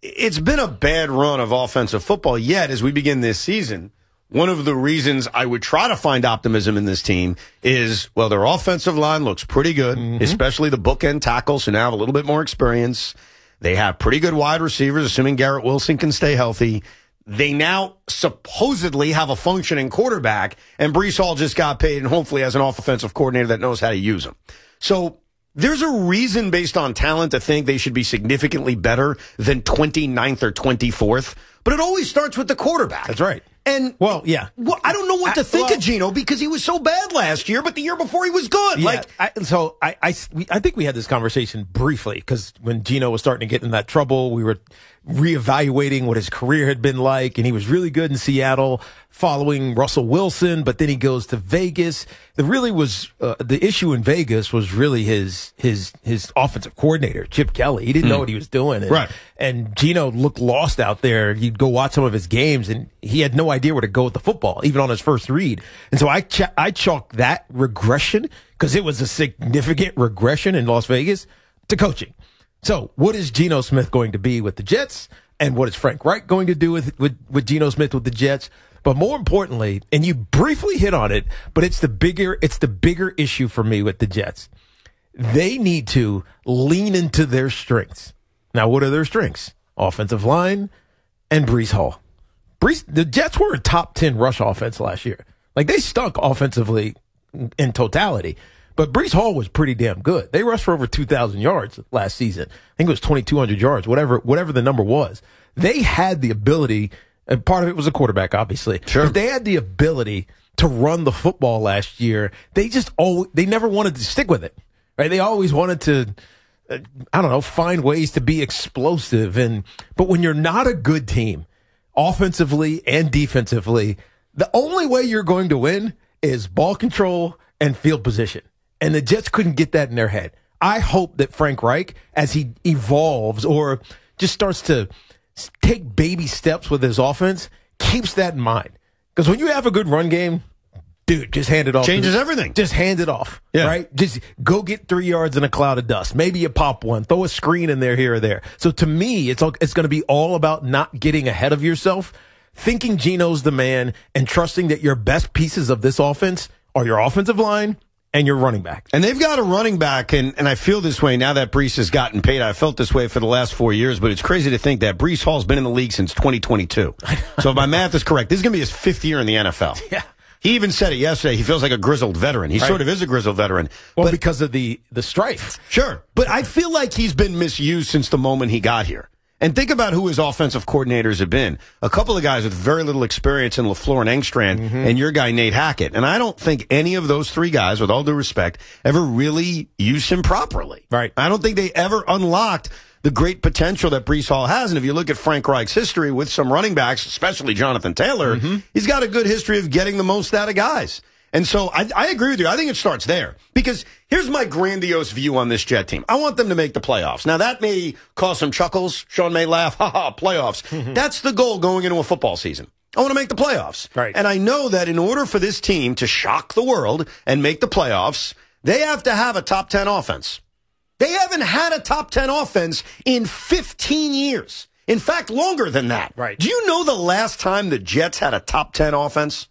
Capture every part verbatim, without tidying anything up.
it's been a bad run of offensive football, yet as we begin this season, one of the reasons I would try to find optimism in this team is, well, their offensive line looks pretty good, mm-hmm. especially the bookend tackles who now have a little bit more experience. They have pretty good wide receivers, assuming Garrett Wilson can stay healthy. They now supposedly have a functioning quarterback, and Breece Hall just got paid and hopefully has an offensive coordinator that knows how to use him. So there's a reason based on talent to think they should be significantly better than twenty-ninth or twenty-fourth, but it always starts with the quarterback. That's right. And well, yeah. Well, I don't know what to think I, well, of Geno because he was so bad last year, but the year before he was good. Yeah, like, I, so I, I, we, I think we had this conversation briefly because when Geno was starting to get in that trouble, we were reevaluating what his career had been like, and he was really good in Seattle following Russell Wilson, but then he goes to Vegas. The really was uh, the issue in Vegas was really his his his offensive coordinator, Chip Kelly. He didn't mm. know what he was doing, and, right? And Geno looked lost out there. You'd go watch some of his games, and he had no idea where to go with the football, even on his first read. And so I ch- I chalked that regression because it was a significant regression in Las Vegas to coaching. So what is Geno Smith going to be with the Jets? And what is Frank Reich going to do with, with, with Geno Smith with the Jets? But more importantly, and you briefly hit on it, but it's the bigger, it's the bigger issue for me with the Jets. They need to lean into their strengths. Now, what are their strengths? Offensive line and Breece Hall. Breece, the Jets were a top ten rush offense last year. Like they stunk offensively in totality. But Breece Hall was pretty damn good. They rushed for over two thousand yards last season. I think it was twenty-two hundred yards, whatever whatever the number was. They had the ability, and part of it was a quarterback, obviously. Sure. But they had the ability to run the football last year. They just always, they never wanted to stick with it, right? They always wanted to, uh, I don't know, find ways to be explosive. And but when you're not a good team, offensively and defensively, the only way you're going to win is ball control and field position. And the Jets couldn't get that in their head. I hope that Frank Reich, as he evolves or just starts to take baby steps with his offense, keeps that in mind. Because when you have a good run game, dude, just hand it off. Changes everything. Just hand it off, yeah. right? Just go get three yards in a cloud of dust. Maybe you pop one. Throw a screen in there, here or there. So to me, it's it's going to be all about not getting ahead of yourself, thinking Geno's the man, and trusting that your best pieces of this offense are your offensive line and your running back. And they've got a running back, and, and I feel this way now that Breece has gotten paid. I felt this way for the last four years, but it's crazy to think that Breece Hall's been in the league since twenty twenty-two. So if my math is correct, this is going to be his fifth year in the N F L. Yeah. He even said it yesterday. He feels like a grizzled veteran. He right. sort of is a grizzled veteran. Well, but, because of the, the strife. Sure. But I feel like he's been misused since the moment he got here. And think about who his offensive coordinators have been. A couple of guys with very little experience in LaFleur and Engstrand, mm-hmm. and your guy, Nate Hackett. And I don't think any of those three guys, with all due respect, ever really used him properly. Right. I don't think they ever unlocked the great potential that Breece Hall has. And if you look at Frank Reich's history with some running backs, especially Jonathan Taylor, mm-hmm. he's got a good history of getting the most out of guys. And so I, I agree with you. I think it starts there. Because here's my grandiose view on this Jet team. I want them to make the playoffs. Now, that may cause some chuckles. Sean may laugh. Ha ha, playoffs. Mm-hmm. That's the goal going into a football season. I want to make the playoffs. Right. And I know that in order for this team to shock the world and make the playoffs, they have to have a top ten offense. They haven't had a top ten offense in fifteen years. In fact, longer than that. Right. Do you know the last time the Jets had a top ten offense?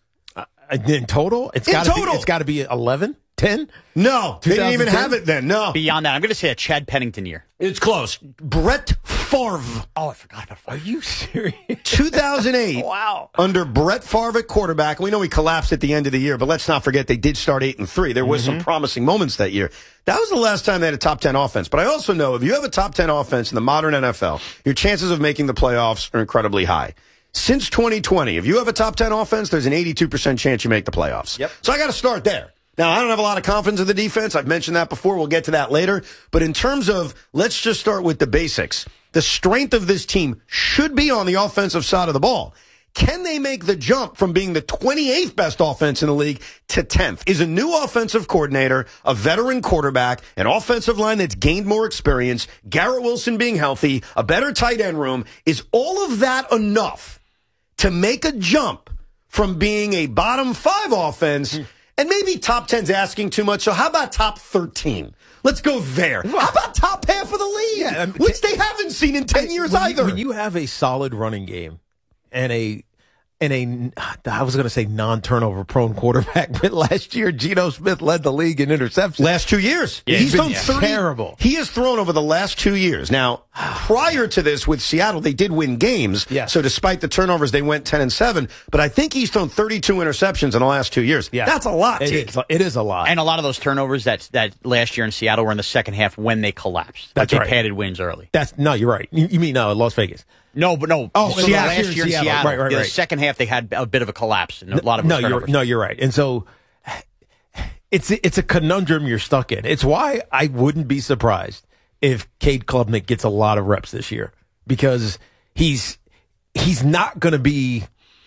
In total? It's got to be it's got to be eleven, ten? No, they didn't even have it then. No. Beyond that, I'm going to say a Chad Pennington year. It's close. Brett Favre. Oh, I forgot about Favre. Are you serious? two thousand eight. Wow. Under Brett Favre at quarterback. We know he collapsed at the end of the year, but let's not forget they did start eight and three. There was mm-hmm. some promising moments that year. That was the last time they had a top ten offense. But I also know if you have a top ten offense in the modern N F L, your chances of making the playoffs are incredibly high. Since twenty twenty, if you have a top ten offense, there's an eighty-two percent chance you make the playoffs. Yep. So I got to start there. Now, I don't have a lot of confidence in the defense. I've mentioned that before. We'll get to that later. But in terms of, let's just start with the basics. The strength of this team should be on the offensive side of the ball. Can they make the jump from being the twenty-eighth best offense in the league to tenth? Is a new offensive coordinator, a veteran quarterback, an offensive line that's gained more experience, Garrett Wilson being healthy, a better tight end room, is all of that enough to make a jump from being a bottom five offense And maybe top ten's asking too much, so how about top thirteen? Let's go there. How about top half of the league, Yeah, um, which they haven't seen in ten years when either? You, when you have a solid running game and a and a I was going to say non-turnover prone quarterback, but last year Geno Smith led the league in interceptions. Last two years. Yeah, He's it's thrown been thirty. terrible. He has thrown over the last two years. Now, prior to this with Seattle, they did win games. Yes. So despite the turnovers, they went ten and seven. But I think he's thrown thirty-two interceptions in the last two years. Yeah. That's a lot, It Teague. is, it is a lot. And a lot of those turnovers that that last year in Seattle were in the second half when they collapsed. That's they right. padded wins early. That's no, you're right. You, you mean uh, Las Vegas? No, but no. Oh, so in the last last year in year in Seattle. Seattle, Right, right, the right. second half they had a bit of a collapse and a lot of no, those you're turnovers. no, you're right. And so it's it's a conundrum you're stuck in. It's why I wouldn't be surprised if Cade Klubnik gets a lot of reps this year because he's he's not going to be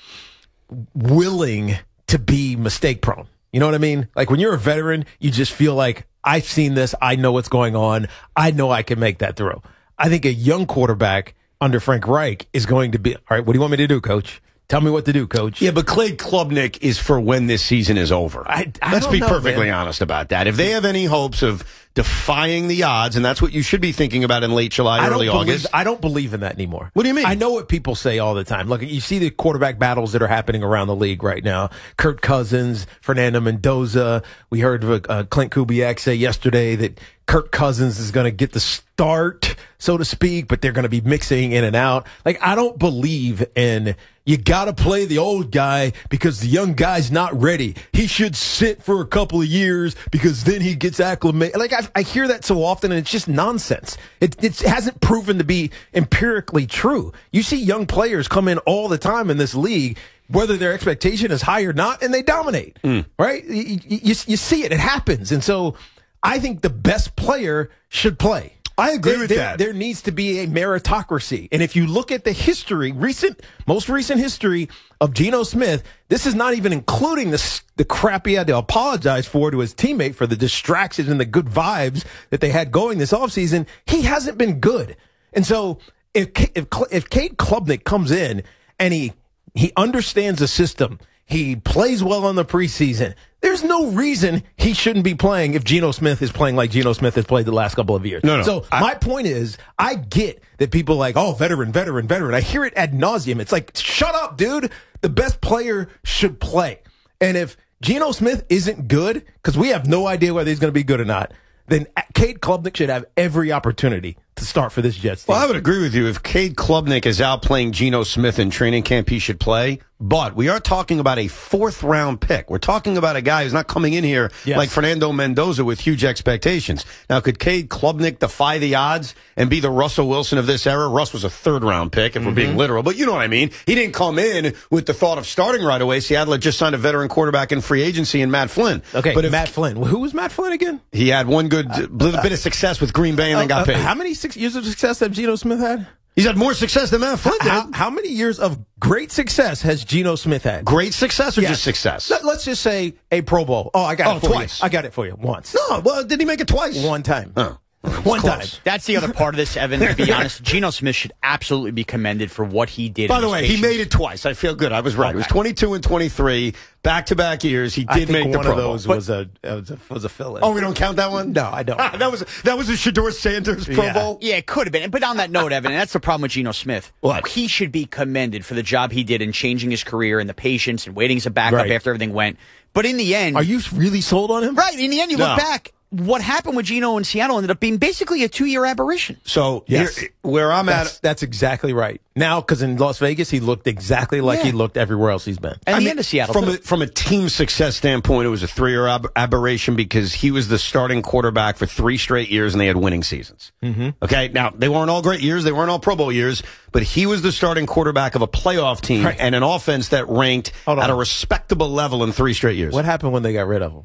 willing to be mistake prone. You know what I mean? Like when you're a veteran, you just feel like I've seen this. I know what's going on. I know I can make that throw. I think a young quarterback under Frank Reich is going to be, all right, what do you want me to do, coach? Tell me what to do, coach. Yeah, but Clay Klubnik is for when this season is over. I- I Let's don't be know, perfectly man. honest about that. If they have any hopes of defying the odds, and that's what you should be thinking about in late July, I don't early believe, August. I don't believe in that anymore. What do you mean? I know what people say all the time. Look, you see the quarterback battles that are happening around the league right now. Kirk Cousins, Fernando Mendoza. We heard uh, Clint Kubiak say yesterday that Kirk Cousins is going to get the start, so to speak, but they're going to be mixing in and out. Like, I don't believe in you got to play the old guy because the young guy's not ready. He should sit for a couple of years because then he gets acclimated. Like, I, I hear that so often, and it's just nonsense. It, it hasn't proven to be empirically true. You see young players come in all the time in this league, whether their expectation is high or not, and they dominate, mm. right? You, you, you see it. It happens. And so I think the best player should play. I agree there, with there, that. There needs to be a meritocracy. And if you look at the history, recent, most recent history of Geno Smith, this is not even including the, the crap he had to apologize for to his teammate for the distractions and the good vibes that they had going this offseason. He hasn't been good. And so if, if, if Cade Klubnik comes in and he, he understands the system, he plays well in the preseason, there's no reason he shouldn't be playing if Geno Smith is playing like Geno Smith has played the last couple of years. No, no. So I, my point is, I get that people are like, oh, veteran, veteran, veteran. I hear it ad nauseum. It's like, shut up, dude. The best player should play. And if Geno Smith isn't good, because we have no idea whether he's going to be good or not, then Cade Klubnik should have every opportunity to start for this Jets team. Well, I would agree with you. If Cade Klubnik is out playing Geno Smith in training camp, he should play. But we are talking about a fourth round pick. We're talking about a guy who's not coming in here Yes. like Fernando Mendoza with huge expectations. Now, could Cade Klubnik defy the odds and be the Russell Wilson of this era? Russ was a third round pick, if mm-hmm. we're being literal, but you know what I mean. He didn't come in with the thought of starting right away. Seattle had just signed a veteran quarterback in free agency in Matt Flynn. Okay, but if Matt Flynn. Who was Matt Flynn again? He had one good uh, bit of success with Green Bay and then got uh, paid. How many six years of success have Geno Smith had? He's had more success than Matt Flynn did. How, how many years of great success has Geno Smith had? Great success or Yes. just success? Let, let's just say a Pro Bowl. Oh, I got Oh, it for twice. you. I got it for you once. No, well, did he make it twice? One time. Oh. One Close. time. That's the other part of this, Evan. To be honest, Geno Smith should absolutely be commended for what he did. By in the his way, patience. he made it twice. I feel good. I was right. Okay. It was twenty-two and twenty-three, back-to-back years. He did I think make the one Pro of those Bowl. was a, was a was a fill-in. Oh, we don't count that one? No, I don't. that was that was a Shedeur Sanders Pro Yeah. Bowl? Yeah, it could have been. But on that note, Evan, and that's the problem with Geno Smith. What? He should be commended for the job he did in changing his career and the patience and waiting as a backup Right. after everything went. But in the end, Are you really sold on him? right? In the end, you No. look back. What happened with Geno in Seattle ended up being basically a two-year aberration. So Yes. here, where I'm That's, at, that's exactly right. Now, because in Las Vegas, he looked exactly like Yeah. he looked everywhere else he's been. And I the mean, end of Seattle. from too. a, from a team success standpoint, it was a three-year ab- aberration because he was the starting quarterback for three straight years and they had winning seasons. Mm-hmm. Okay, now they weren't all great years, they weren't all Pro Bowl years, but he was the starting quarterback of a playoff team Right. and an offense that ranked Hold on. at a respectable level in three straight years. What happened when they got rid of him?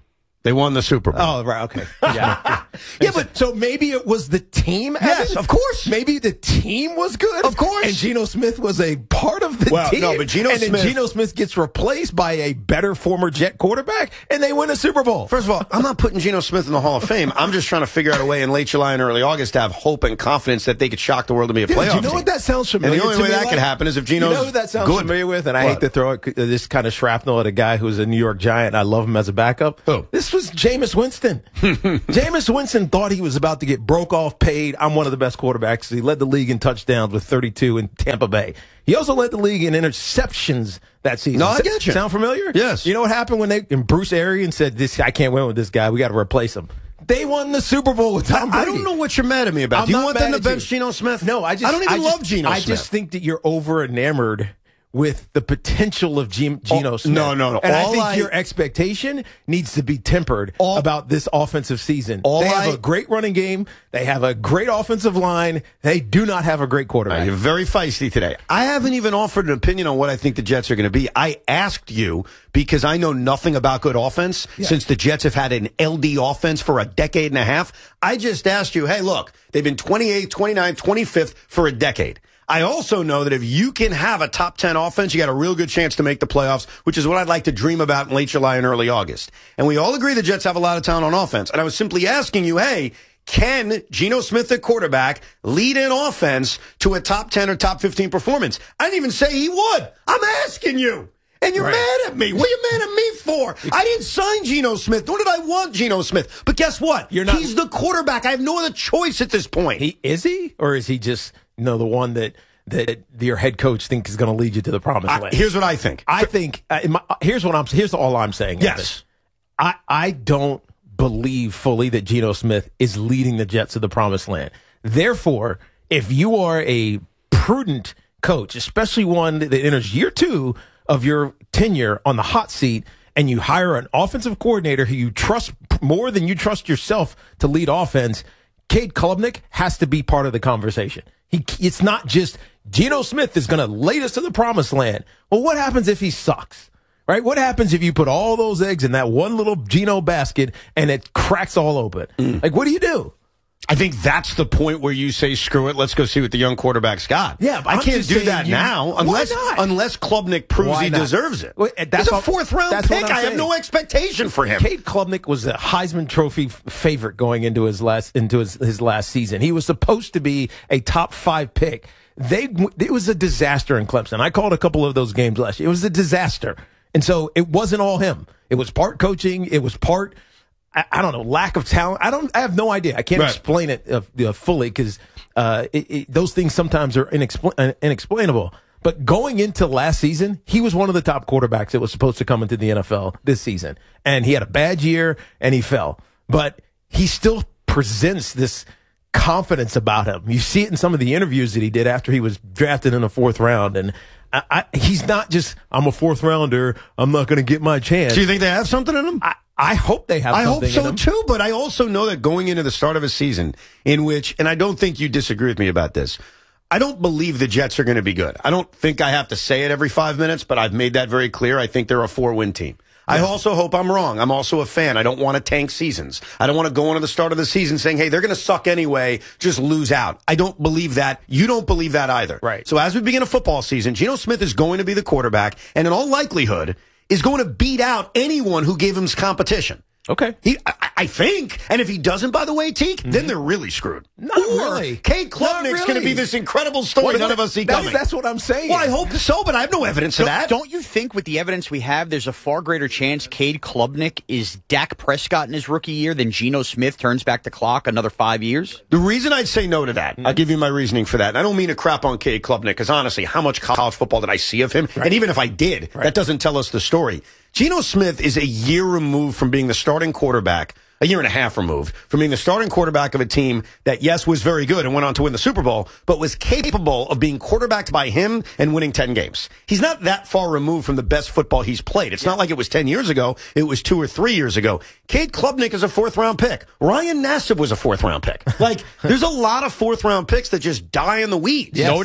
They won the Super Bowl. Oh, right. Okay. Yeah. yeah, but so maybe it was the team. Yes, Evan? of course. Maybe the team was good. Of course. And Geno Smith was a part of the well, team. No, but Geno and Smith. then Geno Smith gets replaced by a better former Jet quarterback, and they win a Super Bowl. First of all, I'm not putting Geno Smith in the Hall of Fame. I'm just trying to figure out a way in late July and early August to have hope and confidence that they could shock the world to be a Dude, playoff you know team. what that sounds familiar And the only to way me that like? could happen is if Geno's You know who that sounds good. familiar with? And I What? hate to throw it, this kind of shrapnel at a guy who's a New York Giant. I love him as a backup. Who? This was Jameis Winston. Jameis Winston thought he was about to get broke off paid. I'm one of the best quarterbacks. He led the league in touchdowns with thirty-two in Tampa Bay. He also led the league in interceptions that season. No, I get you. Sound familiar? Yes. You know what happened when they and Bruce Arians said, "This I can't win with this guy. We got to replace him." They won the Super Bowl with Tom Brady. I don't know what you're mad at me about. I'm Do you not want them mad to at bench you. Geno Smith? No, I just I don't even I just, love Geno I Smith. just think that you're over enamored with the potential of G- Geno Oh, Smith. no, no, no. And I All think I- your expectation needs to be tempered All- about this offensive season. All They have I- a great running game. They have a great offensive line. They do not have a great quarterback. You're very feisty today. I haven't even offered an opinion on what I think the Jets are going to be. I asked you because I know nothing about good offense Yeah. since the Jets have had an L D offense for a decade and a half. I just asked you, hey, look, they've been twenty-eighth, twenty-ninth, twenty-fifth for a decade. I also know that if you can have a top ten offense, you got a real good chance to make the playoffs, which is what I'd like to dream about in late July and early August. And we all agree the Jets have a lot of talent on offense. And I was simply asking you, hey, can Geno Smith at quarterback lead an offense to a top ten or top fifteen performance? I didn't even say he would. I'm asking you. And you're Right. mad at me. What are you mad at me for? I didn't sign Geno Smith, nor did I want Geno Smith. But guess what? You're not- He's the quarterback. I have no other choice at this point. He is he, or is he just you know the one that that your head coach thinks is going to lead you to the promised I, land? here's what I think. I think uh, in my, here's what I'm here's all I'm saying. Yes. Evan. I I don't believe fully that Geno Smith is leading the Jets to the promised land. Therefore, if you are a prudent coach, especially one that enters year two of your tenure on the hot seat, and you hire an offensive coordinator who you trust more than you trust yourself to lead offense, Cade Klubnik has to be part of the conversation. He, it's not just Geno Smith is going to lead us to the promised land. Well, what happens if he sucks? Right? What happens if you put all those eggs in that one little Geno basket and it cracks all open? Mm. Like, what do you do? I think that's the point where you say, screw it, let's go see what the young quarterback's got. Yeah, but I I'm can't just do saying that you- now Why unless not? unless Klubnik proves Why he not? deserves it. Well, that's He's a what- fourth round that's what pick. I'm I have saying. no expectation for him. Cade Klubnik was a Heisman Trophy f- favorite going into his last into his, his last season. He was supposed to be a top five pick. They it was a disaster in Clemson. I called a couple of those games last year. It was a disaster, and so it wasn't all him. It was part coaching. It was part I, I don't know lack of talent. I don't. I have no idea. I can't Right. explain it uh, uh, fully because uh, it, it, those things sometimes are inexpl- uh, inexplainable. But going into last season, he was one of the top quarterbacks that was supposed to come into the N F L this season. And he had a bad year and he fell. But he still presents this confidence about him. You see it in some of the interviews that he did after he was drafted in the fourth round. And I, I, he's not just, I'm a fourth rounder, I'm not going to get my chance. Do you think they have something in him? I, I hope they have I hope something in so him. too, but I also know that going into the start of a season in which, and I don't think you disagree with me about this, I don't believe the Jets are going to be good. I don't think I have to say it every five minutes, but I've made that very clear. I think they're a four-win team. I also hope I'm wrong. I'm also a fan. I don't want to tank seasons. I don't want to go into the start of the season saying, hey, they're going to suck anyway, just lose out. I don't believe that. You don't believe that either. Right. So as we begin a football season, Geno Smith is going to be the quarterback and in all likelihood is going to beat out anyone who gave him competition. Okay. He, I, I think, and if he doesn't, by the way, Teak, mm-hmm. then they're really screwed. Not or really. Cade Klubnik's really. going to be this incredible story What- none what- of us see that's, coming. That's what I'm saying. Well, I hope so, but I have no evidence of Don't, that. don't you think with the evidence we have, there's a far greater chance Cade Klubnik is Dak Prescott in his rookie year than Geno Smith turns back the clock another five years? The reason I'd say no to that, I'll give you my reasoning for that. And I don't mean to crap on Cade Klubnik, because honestly, how much college football did I see of him? Right. And even if I did, right. that doesn't tell us the story. Geno Smith is a year removed from being the starting quarterback, a year and a half removed from being the starting quarterback of a team that, yes, was very good and went on to win the Super Bowl, but was capable of being quarterbacked by him and winning ten games. He's not that far removed from the best football he's played. It's yeah. not like it was ten years ago. It was two or three years ago. Cade Klubnik is a fourth-round pick. Ryan Nassib was a fourth-round pick. Like, there's a lot of fourth-round picks that just die in the weeds. Yes. No doubt.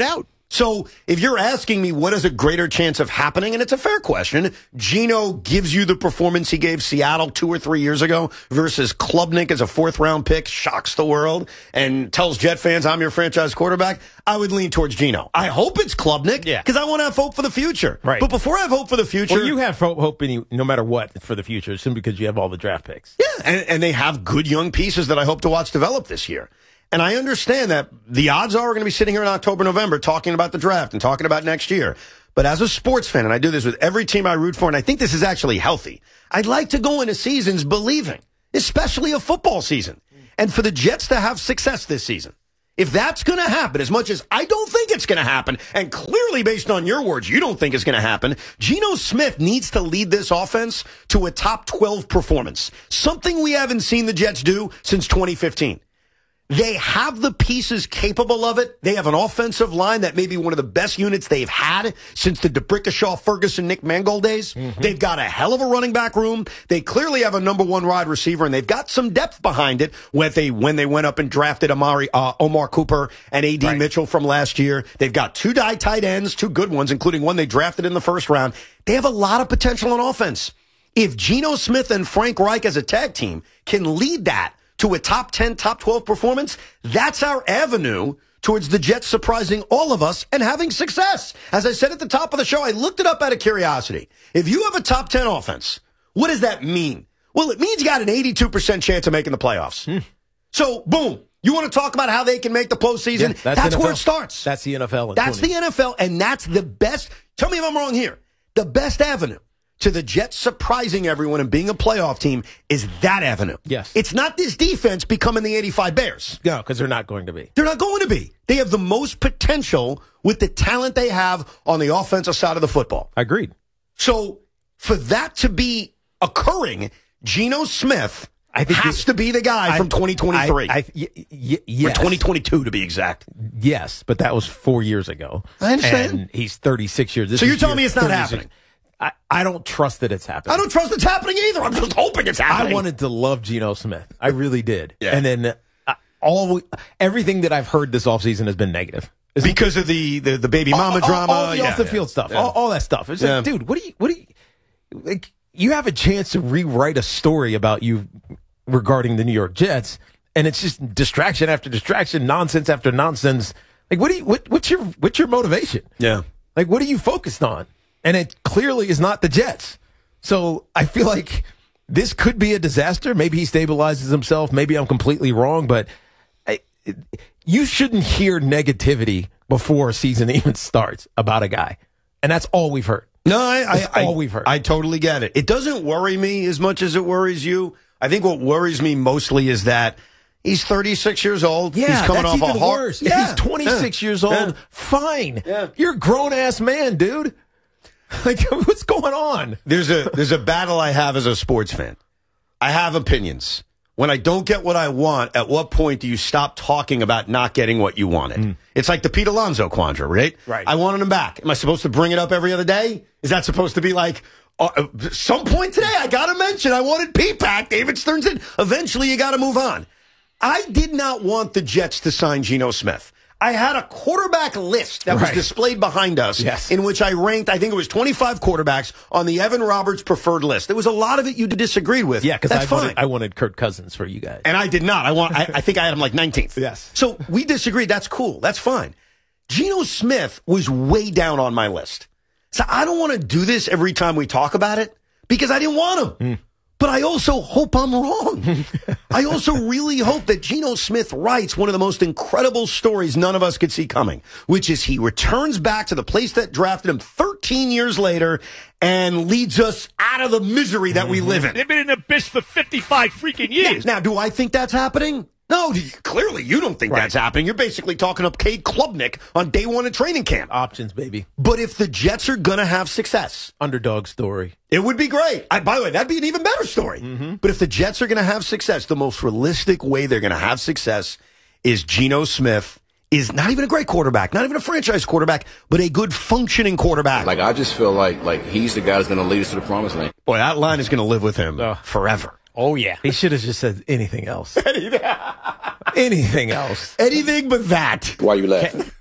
So if you're asking me what is a greater chance of happening, and it's a fair question, Geno gives you the performance he gave Seattle two or three years ago versus Klubnik as a fourth-round pick, shocks the world, and tells Jet fans, I'm your franchise quarterback, I would lean towards Geno. I hope it's Klubnik Yeah. because I want to have hope for the future. Right. But before I have hope for the future... Well, you have hope, hope any, no matter what for the future, simply because you have all the draft picks. Yeah, and, and they have good young pieces that I hope to watch develop this year. And I understand that the odds are we're going to be sitting here in October, November talking about the draft and talking about next year. But as a sports fan, and I do this with every team I root for, and I think this is actually healthy, I'd like to go into seasons believing, especially a football season, and for the Jets to have success this season. If that's going to happen, as much as I don't think it's going to happen, and clearly based on your words, you don't think it's going to happen, Geno Smith needs to lead this offense to a top twelve performance, something we haven't seen the Jets do since twenty fifteen. They have the pieces capable of it. They have an offensive line that may be one of the best units they've had since the DeBrickashaw, Ferguson, Nick Mangold days. Mm-hmm. They've got a hell of a running back room. They clearly have a number one wide receiver, and they've got some depth behind it when they when they went up and drafted Amari, uh, Omar Cooper and A D. Right. Mitchell from last year. They've got two die tight ends, two good ones, including one they drafted in the first round. They have a lot of potential on offense. If Geno Smith and Frank Reich as a tag team can lead that to a top ten, top twelve performance, that's our avenue towards the Jets surprising all of us and having success. As I said at the top of the show, I looked it up out of curiosity. If you have a top ten offense, what does that mean? Well, it means you got an eighty-two percent chance of making the playoffs. Hmm. So, boom. You want to talk about how they can make the postseason? Yeah, that's that's where it starts. That's the N F L. That's the N F L, and that's the best. Tell me if I'm wrong here. The best avenue to the Jets surprising everyone and being a playoff team is that avenue. Yes. It's not this defense becoming the eighty-five Bears. No, because they're not going to be. They're not going to be. They have the most potential with the talent they have on the offensive side of the football. Agreed. So for that to be occurring, Geno Smith I think has it, to be the guy I, from twenty twenty-three. I, I, y- y- yes. Or twenty twenty-two to be exact. Yes, but that was four years ago. I understand. And he's thirty-six years. This so you're telling year, me it's not thirty-six. happening? I, I don't trust that it's happening. I don't trust it's happening either. I'm just hoping it's happening. I wanted to love Geno Smith. I really did. Yeah. And then uh, all everything that I've heard this offseason has been negative. It's because of the, the, the baby mama all, drama. All, all the yeah, off the yeah. field stuff. Yeah. All, all that stuff. It's yeah. like, dude, what do you, what do you, like, you have a chance to rewrite a story about you regarding the New York Jets, and it's just distraction after distraction, nonsense after nonsense. Like, what do you, what, what's your, what's your motivation? Yeah. Like, what are you focused on? And it clearly is not the Jets. So I feel like this could be a disaster. Maybe he stabilizes himself. Maybe I'm completely wrong, but I, it, you shouldn't hear negativity before a season even starts about a guy. And that's all we've heard. No, I, that's I, all I, we've heard. I totally get it. It doesn't worry me as much as it worries you. I think what worries me mostly is that he's thirty-six years old. Yeah, he's coming that's off even a heart. worse. Yeah. If he's twenty-six yeah. years old, yeah. fine. Yeah. You're a grown-ass man, dude. Like, what's going on? There's a there's a battle I have as a sports fan. I have opinions. When I don't get what I want, at what point do you stop talking about not getting what you wanted? Mm. It's like the Pete Alonso quandary, right? Right. I wanted him back. Am I supposed to bring it up every other day? Is that supposed to be like, uh, some point today I got to mention I wanted Pete back. David Stern said, eventually you got to move on. I did not want the Jets to sign Geno Smith. I had a quarterback list that was right. displayed behind us yes. in which I ranked, I think it was twenty-five quarterbacks on the Evan Roberts preferred list. There was a lot of it you disagreed with. Yeah, because I, fine. wanted, I wanted Kirk Cousins for you guys. And I did not. I want. I, I think I had him like nineteenth. Yes. So we disagreed. That's cool. That's fine. Geno Smith was way down on my list. So I don't want to do this every time we talk about it because I didn't want him. Mm. But I also hope I'm wrong. I also really hope that Geno Smith writes one of the most incredible stories none of us could see coming, which is he returns back to the place that drafted him thirteen years later and leads us out of the misery that we live in. They've been in the abyss for fifty-five freaking years. Now, do I think that's happening? No, clearly you don't think right. that's happening. You're basically talking up Cade Klubnik on day one of training camp. Options, baby. But if the Jets are going to have success. Underdog story. It would be great. I, by the way, that'd be an even better story. Mm-hmm. But if the Jets are going to have success, the most realistic way they're going to have success is Geno Smith is not even a great quarterback, not even a franchise quarterback, but a good functioning quarterback. Like, I just feel like like he's the guy that's going to lead us to the promised land. Boy, that line is going to live with him uh, forever. Oh, yeah. He should have just said anything else. anything else. Anything but that. Why are you laughing?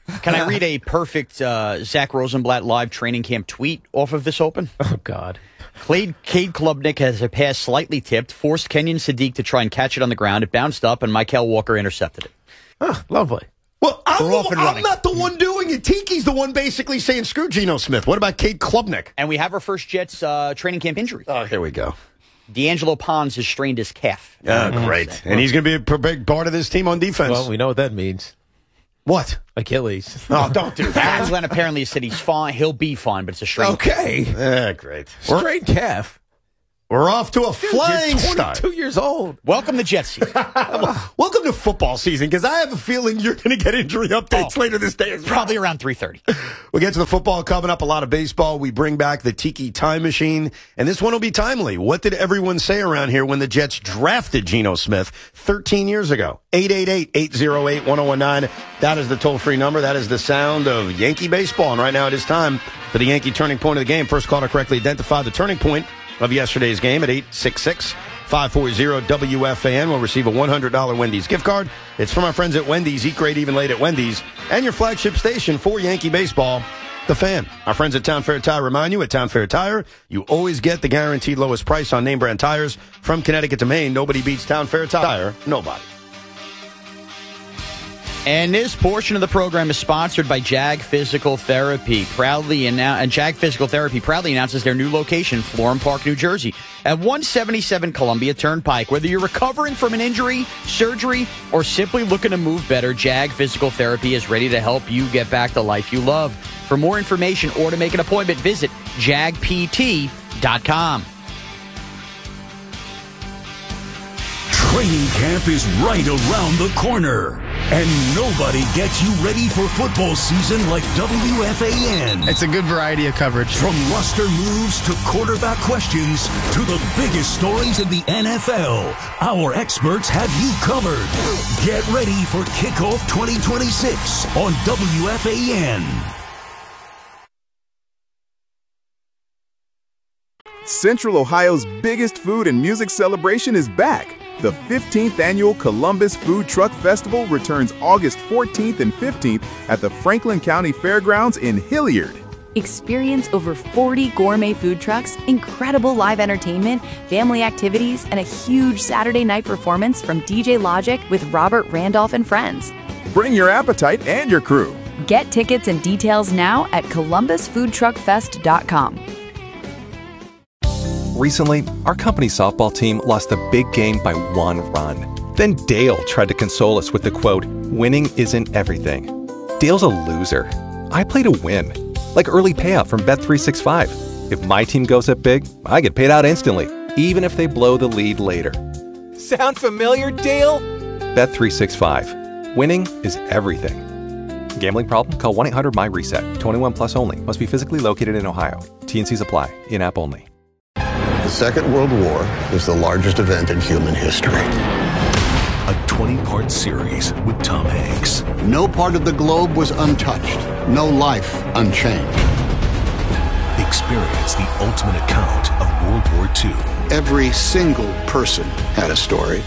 Can I read a perfect uh, Zach Rosenblatt live training camp tweet off of this Open? Oh, God. Cade, Cade Klubnik has a pass slightly tipped, forced Kenyon Sadiq to try and catch it on the ground. It bounced up, and Michael Walker intercepted it. Oh, lovely. Well, I'm, We're off and I'm running. not the one doing it. Tiki's the one basically saying, screw Geno Smith. What about Cade Klubnik? And we have our first Jets uh, training camp injury. Oh, here we go. D'Angelo Pons has strained his calf. Oh, great. And he's going to be a big part of this team on defense. Well, we know what that means. What? Achilles. Oh, don't do that. And Glenn apparently said he's fine. He'll be fine, but it's a strain. Okay. Yeah, great. We're, Strained calf. we're off to a flying You're start. twenty-two years old. Welcome to Jets season. Welcome to football season, because I have a feeling you're going to get injury updates Oh, later this day as well. Probably around three thirty. We'll get to the football coming up, a lot of baseball. We bring back the Tiki time machine, and this one will be timely. What did everyone say around here when the Jets drafted Geno Smith thirteen years ago? eight eight eight, eight oh eight, one oh one nine. That is the toll-free number. That is the sound of Yankee baseball, and right now it is time for the Yankee turning point of the game. First caller correctly identified the turning point of yesterday's game at eight six six, five four zero, W F A N will receive a one hundred dollars Wendy's gift card. It's from our friends at Wendy's. Eat great even late at Wendy's. And your flagship station for Yankee baseball, The Fan. Our friends at Town Fair Tire remind you, at Town Fair Tire, you always get the guaranteed lowest price on name brand tires. From Connecticut to Maine, nobody beats Town Fair Tire. Nobody. And this portion of the program is sponsored by Jag Physical Therapy. Proudly annou- and Jag Physical Therapy proudly announces their new location, Florham Park, New Jersey, at one seventy-seven Columbia Turnpike. Whether you're recovering from an injury, surgery, or simply looking to move better, Jag Physical Therapy is ready to help you get back the life you love. For more information or to make an appointment, visit jag p t dot com. Training camp is right around the corner, and nobody gets you ready for football season like W F A N. It's a good variety of coverage. From roster moves to quarterback questions to the biggest stories in the N F L, our experts have you covered. Get ready for Kickoff twenty twenty-six on W F A N. Central Ohio's biggest food and music celebration is back. The fifteenth Annual Columbus Food Truck Festival returns August fourteenth and fifteenth at the Franklin County Fairgrounds in Hilliard. Experience over forty gourmet food trucks, incredible live entertainment, family activities, and a huge Saturday night performance from D J Logic with Robert Randolph and friends. Bring your appetite and your crew. Get tickets and details now at columbus food truck fest dot com. Recently, our company softball team lost a big game by one run. Then Dale tried to console us with the quote, "Winning isn't everything." Dale's a loser. I play to win. Like early payout from Bet three sixty-five. If my team goes up big, I get paid out instantly, even if they blow the lead later. Sound familiar, Dale? Bet three sixty-five. Winning is everything. Gambling problem? Call one eight hundred my reset. twenty-one plus only. Must be physically located in Ohio. T and Cs apply. In-app only. The Second World War is the largest event in human history. A twenty-part series with Tom Hanks. No part of the globe was untouched. No life unchanged. Experience the ultimate account of World War Two. Every single person had a story.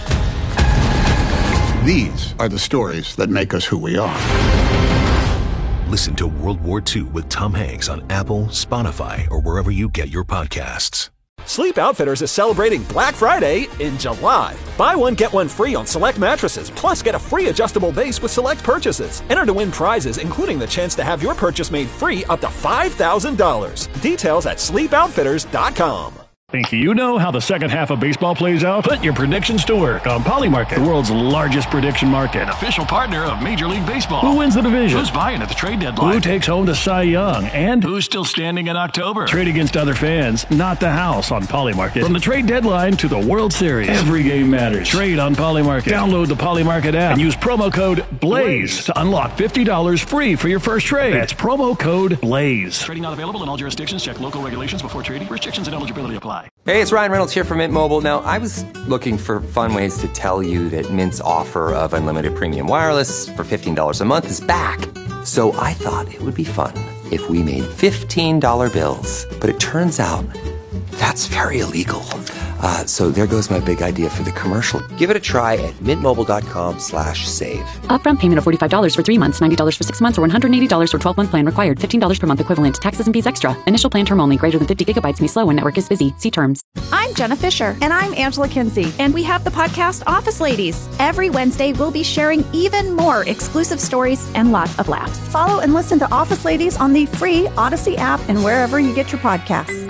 These are the stories that make us who we are. Listen to World War Two with Tom Hanks on Apple, Spotify, or wherever you get your podcasts. Sleep Outfitters is celebrating Black Friday in July. Buy one, get one free on select mattresses, plus get a free adjustable base with select purchases. Enter to win prizes, including the chance to have your purchase made free up to five thousand dollars. Details at sleep outfitters dot com. Think you know how the second half of baseball plays out? Put your predictions to work on Polymarket, the world's largest prediction market. Official partner of Major League Baseball. Who wins the division? Who's buying at the trade deadline? Who takes home the Cy Young? And who's still standing in October? Trade against other fans, not the house on Polymarket. From the trade deadline to the World Series, every game matters. Trade on Polymarket. Download the Polymarket app and use promo code BLAZE to unlock fifty dollars free for your first trade. That's promo code BLAZE. Trading not available in all jurisdictions. Check local regulations before trading. Restrictions and eligibility apply. Hey, it's Ryan Reynolds here from Mint Mobile. Now, I was looking for fun ways to tell you that Mint's offer of unlimited premium wireless for fifteen dollars a month is back. So I thought it would be fun if we made fifteen dollar bills. But it turns out That's very illegal. Uh, so there goes my big idea for the commercial. Give it a try at mintmobile.com slash save. Upfront payment of forty-five dollars for three months, ninety dollars for six months, or one hundred eighty dollars for twelve-month plan required. fifteen dollars per month equivalent. Taxes and fees extra. Initial plan term only. Greater than fifty gigabytes may slow when network is busy. See terms. I'm Jenna Fisher. And I'm Angela Kinsey. And we have the podcast Office Ladies. Every Wednesday, we'll be sharing even more exclusive stories and lots of laughs. Follow and listen to Office Ladies on the free Odyssey app and wherever you get your podcasts.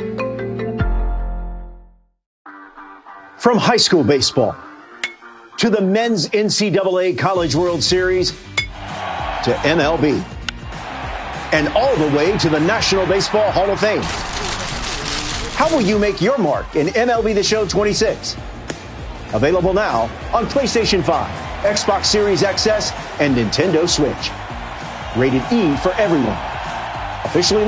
From high school baseball to the men's N C double A College World Series to M L B and all the way to the National Baseball Hall of Fame. How will you make your mark in M L B The Show twenty-six? Available now on PlayStation five, Xbox Series X S, and Nintendo Switch. Rated E for everyone. Officially